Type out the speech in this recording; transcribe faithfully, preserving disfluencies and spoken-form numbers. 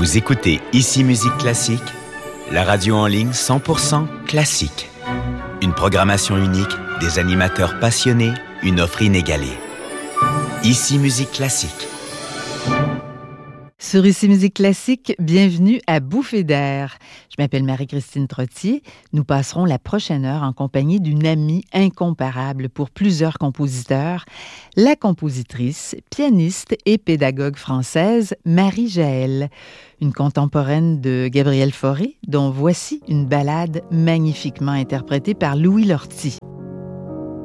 Vous écoutez Ici Musique Classique, la radio en ligne cent pour cent classique. Une programmation unique, des animateurs passionnés, une offre inégalée. Ici Musique Classique. Sur Ici Musique Classique, bienvenue à Bouffée d'air. Je m'appelle Marie-Christine Trottier. Nous passerons la prochaine heure en compagnie d'une amie incomparable pour plusieurs compositeurs, la compositrice, pianiste et pédagogue française Marie Jaël, une contemporaine de Gabriel Fauré, dont voici une ballade magnifiquement interprétée par Louis Lortie.